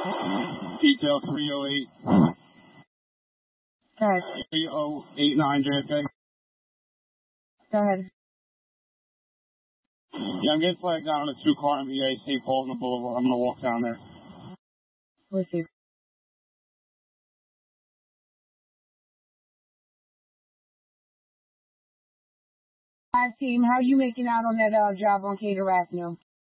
Detail 308. Go ahead. 3089 JFK. Go ahead. Yeah, I'm getting flagged down on a 2-car MVA, St. Paul on the Boulevard. I'm going to walk down there. Let's see. Team, how you making out on that job on Cater Avenue?